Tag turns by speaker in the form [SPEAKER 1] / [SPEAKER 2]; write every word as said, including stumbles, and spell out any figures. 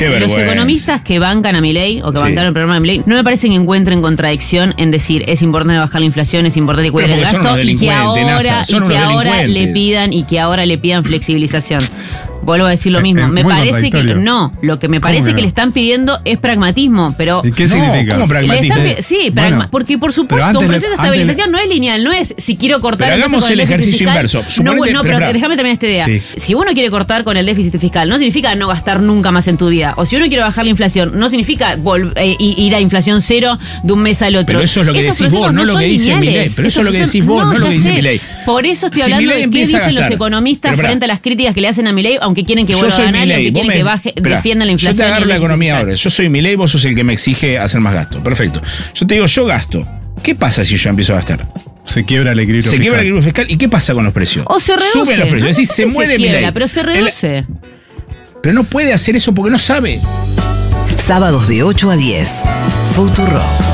[SPEAKER 1] Qué
[SPEAKER 2] Los
[SPEAKER 1] vergüenza.
[SPEAKER 2] economistas que bancan a Milei o que
[SPEAKER 1] Sí.
[SPEAKER 2] bancaron el programa de Milei no me parece que encuentren contradicción en decir es importante bajar la inflación, es importante cuidar
[SPEAKER 1] Pero
[SPEAKER 2] el
[SPEAKER 1] porque son
[SPEAKER 2] gasto
[SPEAKER 1] unos
[SPEAKER 2] y que
[SPEAKER 1] delincuentes,
[SPEAKER 2] ahora,
[SPEAKER 1] Nasa, son
[SPEAKER 2] y que
[SPEAKER 1] unos
[SPEAKER 2] ahora le
[SPEAKER 1] delincuentes.
[SPEAKER 2] pidan y que ahora le pidan flexibilización. Vuelvo a decir lo mismo.
[SPEAKER 3] Es
[SPEAKER 2] Me
[SPEAKER 3] muy
[SPEAKER 2] parece que
[SPEAKER 3] contradictorio.
[SPEAKER 2] no. Lo que me
[SPEAKER 3] ¿Cómo
[SPEAKER 2] parece
[SPEAKER 3] que
[SPEAKER 2] que,
[SPEAKER 3] no?
[SPEAKER 2] le están pidiendo es pragmatismo, pero
[SPEAKER 3] ¿Y qué
[SPEAKER 1] No,
[SPEAKER 3] significa?
[SPEAKER 1] ¿cómo
[SPEAKER 2] le
[SPEAKER 1] pragmatismo?
[SPEAKER 2] están pi- sí,
[SPEAKER 3] Bueno,
[SPEAKER 2] pragma- porque por
[SPEAKER 3] pero
[SPEAKER 2] supuesto
[SPEAKER 3] antes
[SPEAKER 2] un
[SPEAKER 3] le-
[SPEAKER 2] proceso de
[SPEAKER 3] antes le-
[SPEAKER 2] estabilización no es lineal, no es si quiero cortar
[SPEAKER 1] Pero
[SPEAKER 2] entonces
[SPEAKER 1] hagamos
[SPEAKER 2] con
[SPEAKER 1] el
[SPEAKER 2] déficit
[SPEAKER 1] ejercicio
[SPEAKER 2] fiscal.
[SPEAKER 1] inverso.
[SPEAKER 2] No,
[SPEAKER 1] Suponete-
[SPEAKER 2] bueno, no, pero,
[SPEAKER 1] pero,
[SPEAKER 2] déjame terminar esta idea.
[SPEAKER 1] Sí.
[SPEAKER 2] Si uno quiere cortar con el déficit fiscal, no significa no gastar nunca más en tu vida. O si uno quiere bajar la inflación, no significa vol- eh, ir a inflación cero de un mes al otro.
[SPEAKER 1] Pero eso es lo que
[SPEAKER 2] Esos
[SPEAKER 1] decís vos,
[SPEAKER 2] procesos
[SPEAKER 1] no lo
[SPEAKER 2] son
[SPEAKER 1] que dice
[SPEAKER 2] lineales.
[SPEAKER 1] Milei. Pero eso es lo que
[SPEAKER 2] Esos
[SPEAKER 1] decís vos, no lo
[SPEAKER 2] ya
[SPEAKER 1] que dice
[SPEAKER 2] sé.
[SPEAKER 1] Milei.
[SPEAKER 2] Por eso estoy
[SPEAKER 1] Si
[SPEAKER 2] hablando
[SPEAKER 1] Milei
[SPEAKER 2] de qué
[SPEAKER 1] empieza a
[SPEAKER 2] dicen los
[SPEAKER 1] gastar.
[SPEAKER 2] economistas
[SPEAKER 1] Pero pará.
[SPEAKER 2] frente a las críticas que le hacen a Milei, aunque quieren que
[SPEAKER 1] Yo
[SPEAKER 2] vuelva a
[SPEAKER 1] soy
[SPEAKER 2] ganar y
[SPEAKER 1] Milei,
[SPEAKER 2] aunque
[SPEAKER 1] vos
[SPEAKER 2] quieren
[SPEAKER 1] me
[SPEAKER 2] que
[SPEAKER 1] decís-
[SPEAKER 2] baje,
[SPEAKER 1] Esperá,
[SPEAKER 2] defiendan la
[SPEAKER 1] yo
[SPEAKER 2] inflación.
[SPEAKER 1] te agarro
[SPEAKER 2] y el
[SPEAKER 1] la
[SPEAKER 2] déficit
[SPEAKER 1] economía
[SPEAKER 2] fiscal.
[SPEAKER 1] ahora. Yo soy Milei, vos sos el que me exige hacer más gasto. Perfecto. Yo te digo, yo gasto. ¿Qué pasa si yo empiezo a gastar?
[SPEAKER 3] Se quiebra el equilibrio
[SPEAKER 1] Se
[SPEAKER 3] fiscal.
[SPEAKER 1] quiebra el equilibrio fiscal. ¿Y qué pasa con los precios?
[SPEAKER 2] O se reduce.
[SPEAKER 1] Suben los precios.
[SPEAKER 2] No,
[SPEAKER 1] Es decir,
[SPEAKER 2] no sé
[SPEAKER 1] se
[SPEAKER 2] si
[SPEAKER 1] muere
[SPEAKER 2] quiebra,
[SPEAKER 1] Milei.
[SPEAKER 2] pero se
[SPEAKER 1] El-
[SPEAKER 2] reduce.
[SPEAKER 1] Pero no puede hacer eso porque no sabe.
[SPEAKER 4] Sábados de ocho a diez. Futuro.